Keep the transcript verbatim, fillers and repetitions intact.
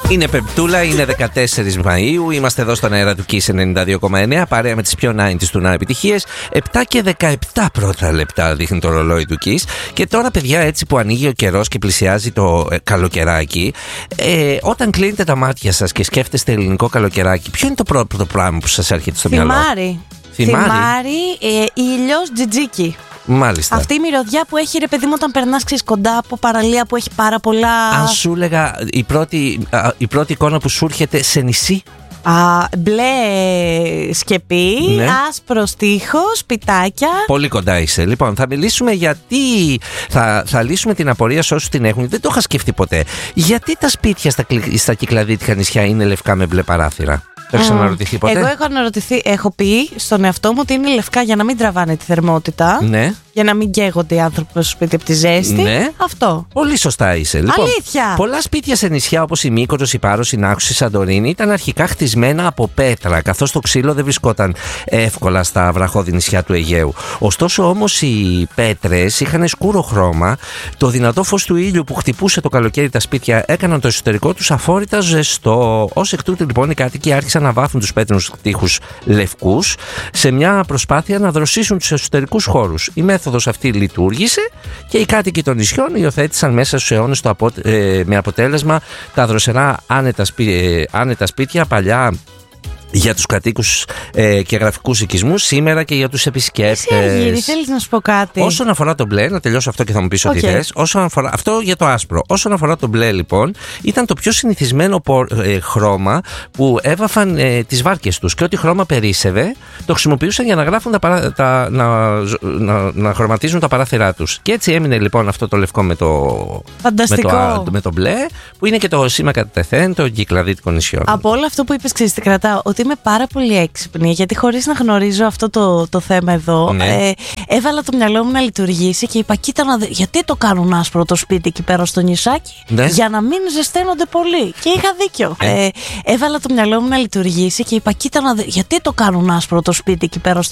Είναι Πεμπτούλα, είναι δεκατέσσερις Μαΐου. Είμαστε εδώ στον αέρα του Kiss ενενήντα δύο κόμμα εννέα, παρέα με τις πιο ενενήντα του να επιτυχίες. επτά και δεκαεπτά πρώτα λεπτά δείχνει το ρολόι του Kiss. Και τώρα, παιδιά, έτσι που ανοίγει ο καιρός και πλησιάζει το ε, καλοκαιράκι, ε, όταν κλείνετε τα μάτια σας και σκέφτεστε ελληνικό καλοκαιράκι, ποιο είναι το πρώτο πράγμα που σας έρχεται στο μυαλό? Θυμάρι. Θυμάρι, Θυμάρι ε, ήλιος, τζιτζίκι. Μάλιστα. Αυτή η μυρωδιά που έχει, ρε παιδί μου, όταν περνάς κοντά από παραλία που έχει πάρα πολλά. Αν σου έλεγα η πρώτη, α, η πρώτη εικόνα που σου έρχεται σε νησί. Α, μπλε σκεπή, ναι. Άσπρο στίχος, σπιτάκια. Πολύ κοντά είσαι. Λοιπόν, θα μιλήσουμε γιατί. Θα, θα λύσουμε την απορία σε όσους την έχουν. Δεν το είχα σκεφτεί ποτέ. Γιατί τα σπίτια στα, στα κυκλαδίτικα νησιά είναι λευκά με μπλε παράθυρα? Το έχεις αναρωτηθεί ποτέ? Εγώ έχω αναρωτηθεί, έχω πει στον εαυτό μου ότι είναι λευκά για να μην τραβάνε τη θερμότητα. Ναι. Για να μην καίγονται οι άνθρωποι στο σπίτι από τη ζέστη. Ναι. Αυτό. Πολύ σωστά είσαι. Λοιπόν, αλήθεια. Πολλά σπίτια σε νησιά όπως η Μύκονος, η Πάρος, η Νάξος, η Σαντορίνη ήταν αρχικά χτισμένα από πέτρα, καθώς το ξύλο δεν βρισκόταν εύκολα στα βραχώδη νησιά του Αιγαίου. Ωστόσο όμως οι πέτρες είχαν σκούρο χρώμα. Το δυνατό φως του ήλιου που χτυπούσε το καλοκαίρι τα σπίτια έκαναν το εσωτερικό τους αφόρητα ζεστό. Ως εκ τούτου, λοιπόν, οι κάτοικοι άρχισαν να βάφουν τους πέτρινους τοίχους λευκούς σε μια προσπάθεια να δροσίσουν τους εσωτερικούς χώρους. Η μέθοδος αυτή λειτουργήσε και οι κάτοικοι των νησιών υιοθέτησαν μέσα στους αιώνες το απο... ε, με αποτέλεσμα τα δροσερά άνετα, σπί... ε, άνετα σπίτια παλιά για τους κατοίκους ε, και γραφικούς οικισμούς, σήμερα και για τους επισκέπτες. Εσύ Αργύρη, θέλεις να σου πω κάτι? Όσον αφορά το μπλε, να τελειώσω αυτό και θα μου πεις okay. ό,τι θες. Όσον αφορά, αυτό για το άσπρο. Όσον αφορά το μπλε, λοιπόν, ήταν το πιο συνηθισμένο ε, χρώμα που έβαφαν ε, τις βάρκες τους. Και ό,τι χρώμα περίσσευε, το χρησιμοποιούσαν για να γράφουν τα, παρα, τα να, να, να χρωματίζουν τα παράθυρά τους. Και έτσι έμεινε, λοιπόν, αυτό το λευκό με το, με το, με το μπλε, που είναι και το σήμα κατά τεθέν των κυκλαδίτικων νησιών. Από όλο αυτό που είπες, ξέρεις τι κρατάω? Ότι είμαι πάρα πολύ έξυπνη, γιατί χωρίς να γνωρίζω αυτό το, το θέμα εδώ, ναι. ε, έβαλα το μυαλό μου να λειτουργήσει και είπα, κοίτα να δει, γιατί το κάνουν άσπρο το σπίτι εκεί πέρα στο νησάκι? Ναι. Για να μην ζεσταίνονται πολύ. Και είχα δίκιο. Ε. Ε, έβαλα το μυαλό μου να λειτουργήσει και είπα, κοίτα να δει, γιατί το κάνουν άσπρο το σπίτι εκεί πέρα στο